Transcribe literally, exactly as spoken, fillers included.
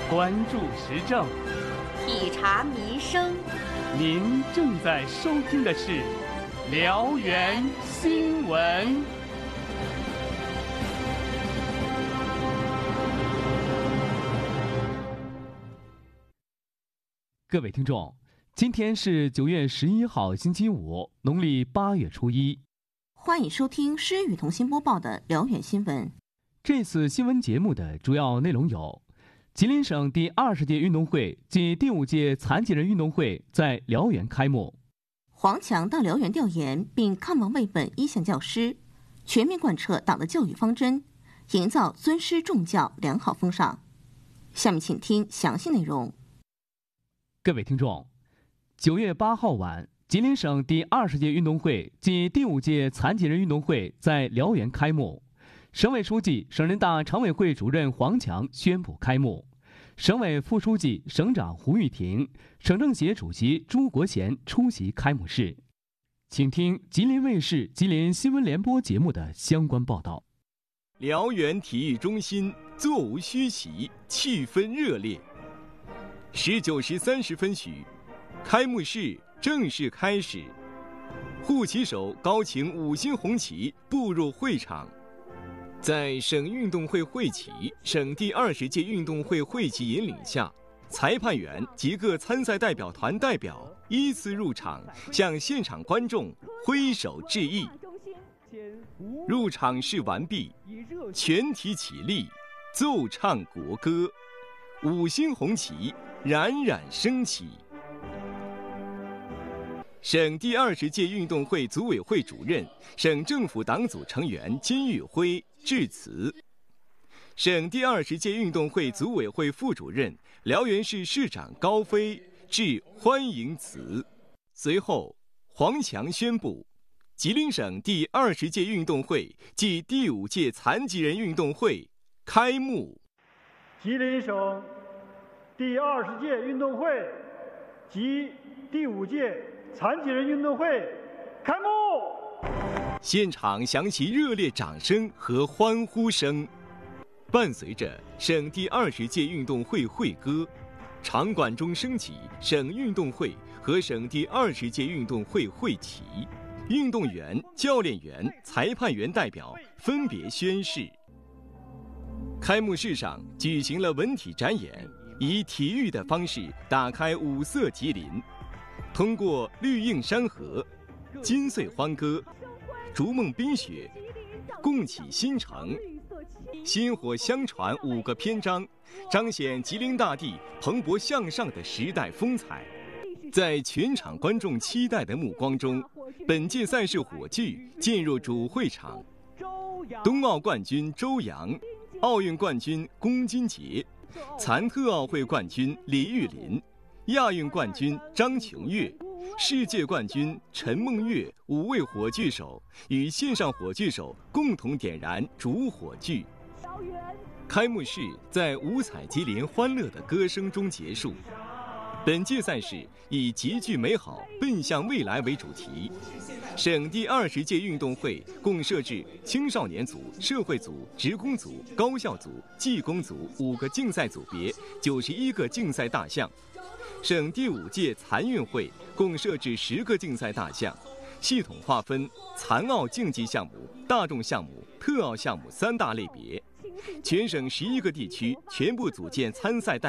关注时政， 体察民生。 您正在收听的是辽源新闻。各位听众，今天是九月十一号，星期五，农历八月初一。 欢迎收听施雨桐新播报的辽源新闻。 这次新闻节目的主要内容有：吉林省第二十届运动会暨第五届残疾人运动会在辽源开幕； 黄强到辽源调研并看望为本一线教师，全面贯彻党的教育方针，营造尊师重教良好风尚。下面请听详细内容。 各位听众，九月八号晚，吉林省第二十届运动会暨第五届残疾人运动会在辽源开幕。省委书记、省人大常委会主任黄强宣布开幕，省委副书记、省长胡玉婷、省政协主席朱国贤出席开幕式。请听吉林卫视吉林新闻联播节目的相关报道。 辽源体育中心座无虚席，气氛热烈。十九时三十分许，开幕式正式开始。护旗手高擎五星红旗步入会场。在省运动会会旗、省第二十届运动会会旗引领下，裁判员及各参赛代表团代表依次入场，向现场观众挥手致意。入场式完毕，全体起立，奏唱国歌，五星红旗冉冉升起。省第二十届运动会组委会主任、省政府党组成员金玉辉致辞。省第二十届运动会组委会副主任、辽源市市长高飞致欢迎词。随后，黄强宣布，吉林省第二十届运动会暨第五届残疾人运动会开幕。 吉林省第二十届运动会及第五届残疾人运动会开幕！ 现场响起热烈掌声和欢呼声，伴随着省第二十届运动会会歌，场馆中升起省运动会和省第二十届运动会会旗，运动员、教练员、裁判员代表分别宣誓。开幕式上举行了文体展演，以体育的方式打开五色吉林。通过绿映山河、金穗欢歌、逐梦冰雪、共启新城、薪火相传五个篇章，彰显吉林大地蓬勃向上的时代风采。在全场观众期待的目光中，本届赛事火炬进入主会场。冬奥冠军周洋、奥运冠军龚金杰、残特奥会冠军李玉林、亚运冠军张琼月、世界冠军陈梦月五位火炬手与线上火炬手共同点燃主火炬。开幕式在五彩吉林欢乐的歌声中结束。本届赛事以极具美好奔向未来为主题。省第二十届运动会共设置青少年组、社会组、职工组、高校组、技工组五个竞赛组别，九十一个竞赛大项。省第五届残运会共设置十个竞赛大项，系统划分残奥竞技项目、大众项目、特奥项目三大类别。全省十一个地区全部组建参赛代